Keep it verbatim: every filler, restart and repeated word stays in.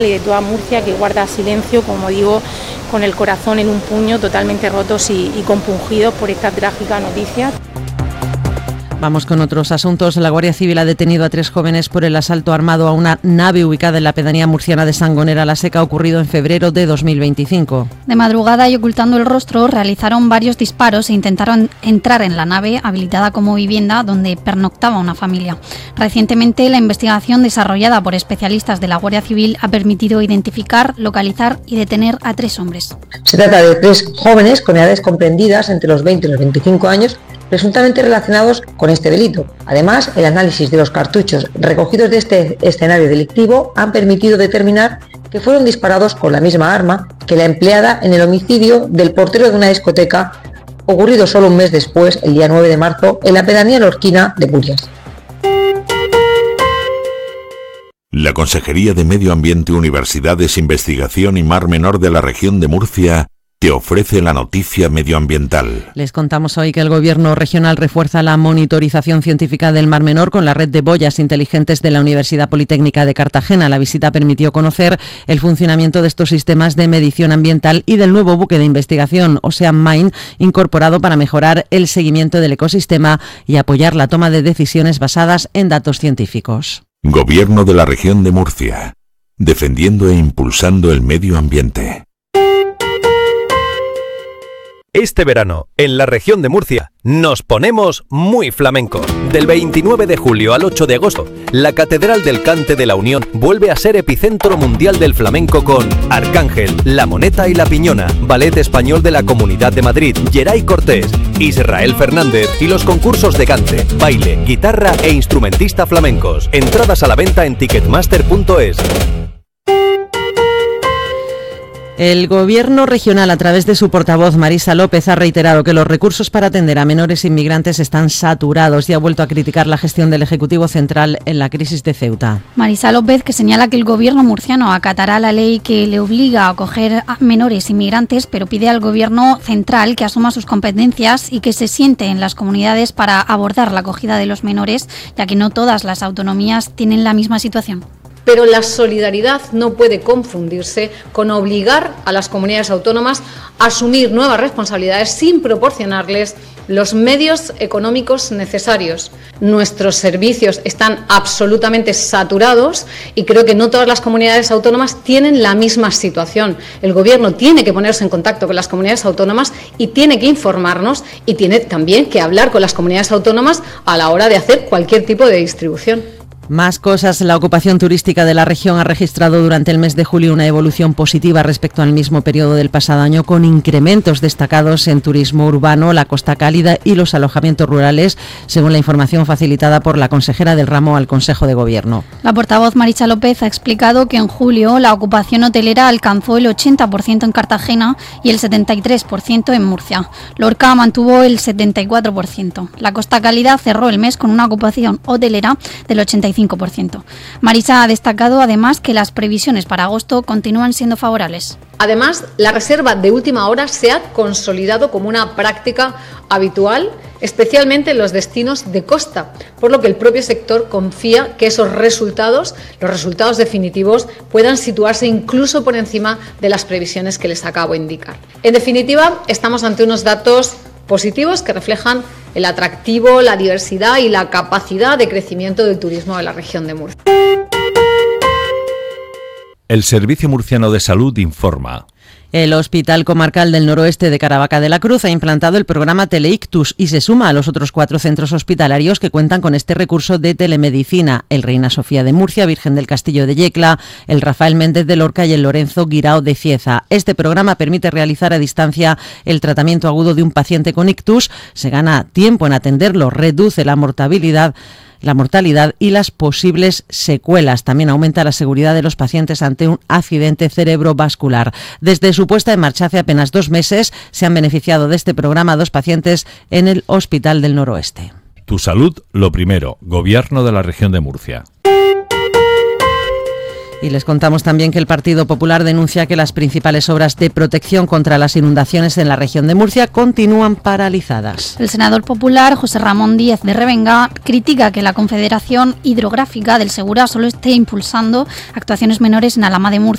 y de toda Murcia, que guarda silencio, como digo, con el corazón en un puño, totalmente rotos y, y compungidos por esta trágica noticia. Vamos con otros asuntos. La Guardia Civil ha detenido a tres jóvenes por el asalto armado a una nave ubicada en la pedanía murciana de Sangonera la Seca, ocurrido en febrero de dos mil veinticinco. De madrugada y ocultando el rostro, realizaron varios disparos e intentaron entrar en la nave, habilitada como vivienda, donde pernoctaba una familia. Recientemente, la investigación desarrollada por especialistas de la Guardia Civil ha permitido identificar, localizar y detener a tres hombres. Se trata de tres jóvenes con edades comprendidas entre los veinte y los veinticinco años, presuntamente relacionados con este delito. Además, el análisis de los cartuchos recogidos de este escenario delictivo han permitido determinar que fueron disparados con la misma arma que la empleada en el homicidio del portero de una discoteca, ocurrido solo un mes después, el día nueve de marzo, en la pedanía lorquina de Burias. La Consejería de Medio Ambiente, Universidades, Investigación y Mar Menor de la región de Murcia te ofrece la noticia medioambiental. Les contamos hoy que el Gobierno regional refuerza la monitorización científica del Mar Menor con la red de boyas inteligentes de la Universidad Politécnica de Cartagena. La visita permitió conocer el funcionamiento de estos sistemas de medición ambiental y del nuevo buque de investigación Ocean Mine, incorporado para mejorar el seguimiento del ecosistema y apoyar la toma de decisiones basadas en datos científicos. Gobierno de la región de Murcia, defendiendo e impulsando el medio ambiente. Este verano, en la región de Murcia, nos ponemos muy flamencos. Del veintinueve de julio al ocho de agosto, la Catedral del Cante de la Unión vuelve a ser epicentro mundial del flamenco con Arcángel, La Moneta y La Piñona, Ballet Español de la Comunidad de Madrid, Geray Cortés, Israel Fernández y los concursos de cante, baile, guitarra e instrumentista flamencos. Entradas a la venta en ticketmaster punto es. El Gobierno regional, a través de su portavoz Marisa López, ha reiterado que los recursos para atender a menores inmigrantes están saturados y ha vuelto a criticar la gestión del Ejecutivo Central en la crisis de Ceuta. Marisa López, que señala que el Gobierno murciano acatará la ley que le obliga a acoger a menores inmigrantes, pero pide al Gobierno central que asuma sus competencias y que se siente en las comunidades para abordar la acogida de los menores, ya que no todas las autonomías tienen la misma situación. Pero la solidaridad no puede confundirse con obligar a las comunidades autónomas a asumir nuevas responsabilidades sin proporcionarles los medios económicos necesarios. Nuestros servicios están absolutamente saturados y creo que no todas las comunidades autónomas tienen la misma situación. El Gobierno tiene que ponerse en contacto con las comunidades autónomas y tiene que informarnos y tiene también que hablar con las comunidades autónomas a la hora de hacer cualquier tipo de distribución. Más cosas. La ocupación turística de la región ha registrado durante el mes de julio una evolución positiva respecto al mismo periodo del pasado año, con incrementos destacados en turismo urbano, la Costa Cálida y los alojamientos rurales, según la información facilitada por la consejera del ramo al Consejo de Gobierno. La portavoz Marisa López ha explicado que en julio la ocupación hotelera alcanzó el ochenta por ciento en Cartagena y el setenta y tres por ciento en Murcia. Lorca mantuvo el setenta y cuatro por ciento. La Costa Cálida cerró el mes con una ocupación hotelera del ochenta y cinco por ciento. Marisa ha destacado además que las previsiones para agosto continúan siendo favorables. Además, la reserva de última hora se ha consolidado como una práctica habitual, especialmente en los destinos de costa, por lo que el propio sector confía que esos resultados, los resultados definitivos, puedan situarse incluso por encima de las previsiones que les acabo de indicar. En definitiva, estamos ante unos datos positivos que reflejan el atractivo, la diversidad y la capacidad de crecimiento del turismo de la región de Murcia. El Servicio Murciano de Salud informa. El Hospital Comarcal del Noroeste de Caravaca de la Cruz ha implantado el programa Teleictus y se suma a los otros cuatro centros hospitalarios que cuentan con este recurso de telemedicina: el Reina Sofía de Murcia, Virgen del Castillo de Yecla, el Rafael Méndez de Lorca y el Lorenzo Guirao de Cieza. Este programa permite realizar a distancia el tratamiento agudo de un paciente con ictus, se gana tiempo en atenderlo, reduce la mortalidad la mortalidad y las posibles secuelas. También aumenta la seguridad de los pacientes ante un accidente cerebrovascular. Desde su puesta en marcha hace apenas dos meses se han beneficiado de este programa dos pacientes en el Hospital del Noroeste. Tu salud, lo primero. Gobierno de la región de Murcia. Y les contamos también que el Partido Popular denuncia que las principales obras de protección contra las inundaciones en la región de Murcia continúan paralizadas. El senador popular José Ramón Díez de Revenga critica que la Confederación Hidrográfica del Segura solo esté impulsando actuaciones menores en Alhama de Murcia.